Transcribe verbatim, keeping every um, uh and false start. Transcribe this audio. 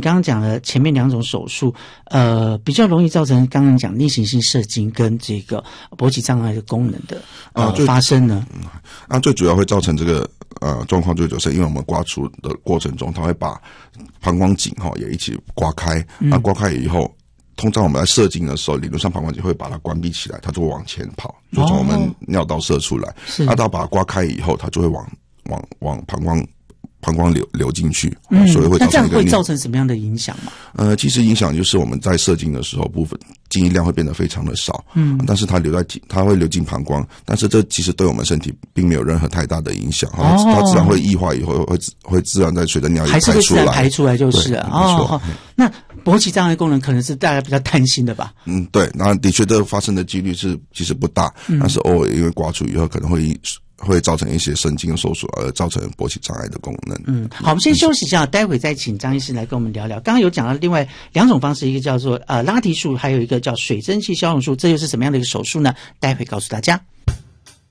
刚刚讲了前面两种手术，呃，比较容易造成刚刚讲逆行性射精跟这个勃起障碍的功能的呃、啊、发生呢？ 嗯，那最主要会造成这个呃状况，最就是因为我们刮除的过程中，它会把膀胱颈哈也一起刮开，那、嗯、刮开以后。通常我们在射精的时候，理论上膀胱颈会把它关闭起来，它就会往前跑，就从我们尿道射出来。那、哦、到把它刮开以后，它就会往往往膀胱膀胱流流进去， 嗯， 所以会造成一个。 那这样会造成什么样的影响吗？ 呃，其实影响就是我们在射精的时候，部分精液量会变得非常的少，嗯，但是它流在体，它会流进膀胱，但是这其实对我们身体并没有任何太大的影响，哦、它自然会异化以后会会自然在随着尿液排出来， 还是会自然排出来就是了。 没错、 哦。那勃起障碍功能可能是大家比较担心的吧？ 嗯，对，那的确这发生的几率是其实不大，嗯、但是偶尔因为刮除以后可能会。会造成一些神经收缩，而造成勃起障碍的功能。 嗯，好，我们先休息一下，待会再请张医师来跟我们聊聊。刚刚有讲到另外两种方式，一个叫做呃拉提术，还有一个叫水蒸气消融术，这又是什么样的一个手术呢？待会告诉大家。